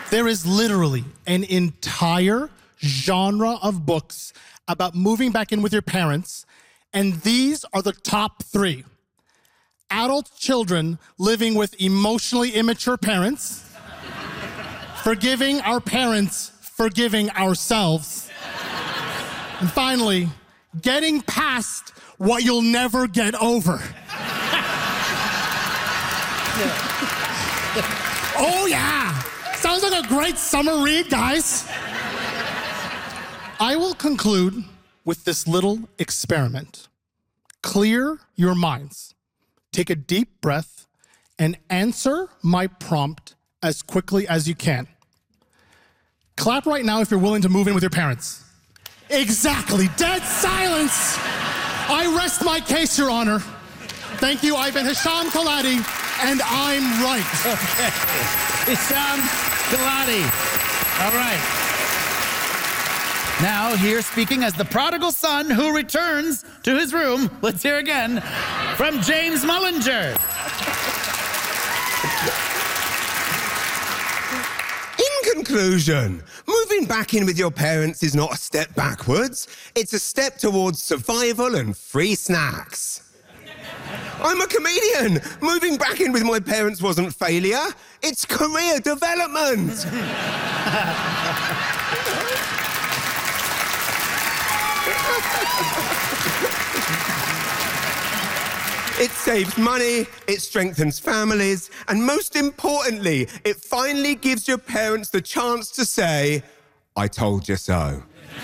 There is literally an entire genre of books about moving back in with your parents, and these are the top 3. Adult children living with emotionally immature parents, forgiving our parents, forgiving ourselves, and finally, getting past what you'll never get over. Oh yeah, sounds like a great summer read, guys. I will conclude with this little experiment. Clear your minds. Take a deep breath and answer my prompt as quickly as you can. Clap right now if you're willing to move in with your parents. Exactly, dead silence. I rest my case, Your Honor. Thank you, I've been Hisham Kelati, and I'm right. Okay, Hisham Kelati. All right. Now, here speaking as the prodigal son who returns to his room, let's hear again from James Mullinger. In conclusion, moving back in with your parents is not a step backwards. It's a step towards survival and free snacks. I'm a comedian. Moving back in with my parents wasn't failure. It's career development. It saves money, it strengthens families, and most importantly, it finally gives your parents the chance to say, I told you so.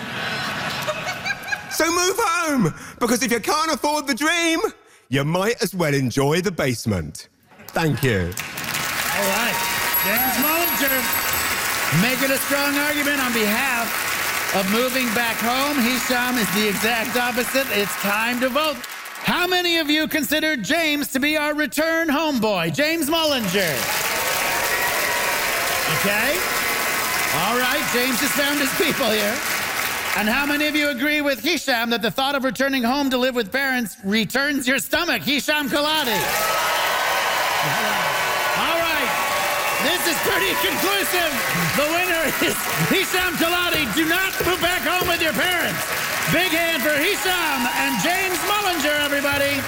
So move home, because if you can't afford the dream, you might as well enjoy the basement. Thank you. All right, James Mullinger making a strong argument on behalf of moving back home. Hisham is the exact opposite. It's time to vote. How many of you consider James to be our return homeboy? James Mullinger. Okay. All right, James has found his people here. And how many of you agree with Hisham that the thought of returning home to live with parents returns your stomach? Hisham Kelati. All right, this is pretty conclusive. The winner is Hisham Kelati. Do not move back home with your parents. Big hand for Hisham and James Mullinger, everybody.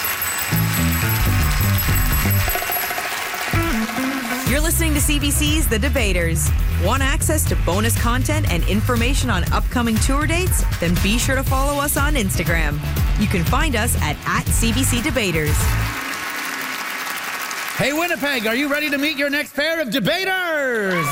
You're listening to CBC's The Debaters. Want access to bonus content and information on upcoming tour dates? Then be sure to follow us on Instagram. You can find us at CBC Debaters. Hey, Winnipeg, are you ready to meet your next pair of debaters?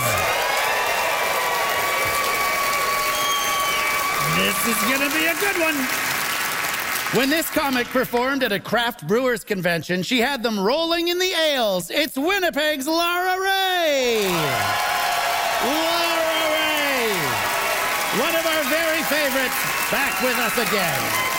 This is going to be a good one. When this comic performed at a craft brewers convention, she had them rolling in the ales. It's Winnipeg's Lara Ray. Lara Ray, one of our very favorites, back with us again.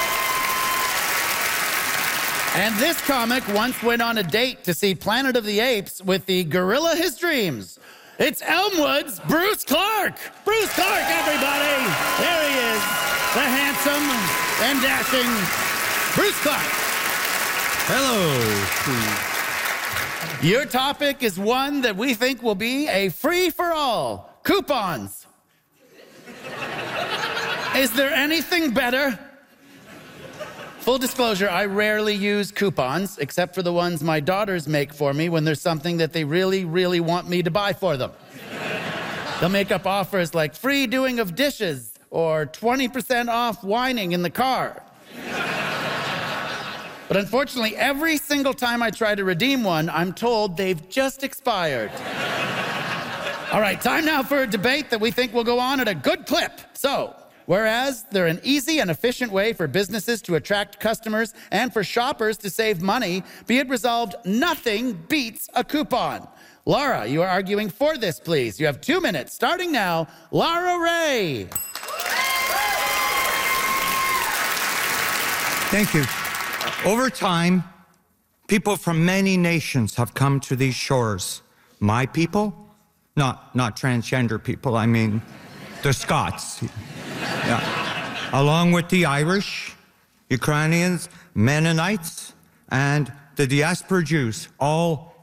And this comic once went on a date to see Planet of the Apes with the gorilla his dreams. It's Elmwood's Bruce Clark. Bruce Clark, everybody. There he is, the handsome and dashing Bruce Clark. Hello. Your topic is one that we think will be a free-for-all. Coupons. Is there anything better? Full disclosure, I rarely use coupons, except for the ones my daughters make for me when there's something that they really, really want me to buy for them. They'll make up offers like free doing of dishes or 20% off whining in the car. But unfortunately, every single time I try to redeem one, I'm told they've just expired. All right, time now for a debate that we think will go on at a good clip. So, whereas they're an easy and efficient way for businesses to attract customers and for shoppers to save money, be it resolved, nothing beats a coupon. Lara, you are arguing for this, please. You have 2 minutes, starting now. Lara Ray. Thank you. Over time, people from many nations have come to these shores. My people? Not transgender people, I mean the Scots. Yeah. Along with the Irish, Ukrainians, Mennonites, and the diaspora Jews, all